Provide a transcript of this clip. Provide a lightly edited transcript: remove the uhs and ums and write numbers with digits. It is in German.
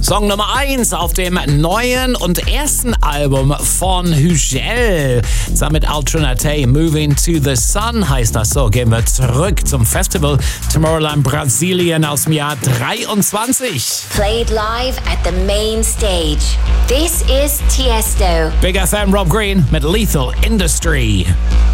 Song Nummer 1 auf dem neuen und ersten Album von Hügel. Zusammen mit Alternate, Moving to the Sun heißt das so. Gehen wir zurück zum Festival Tomorrowland Brasilien aus dem Jahr 23. Played live at the main stage. This is Tiesto. Big FM Rob Green mit Lethal Industry.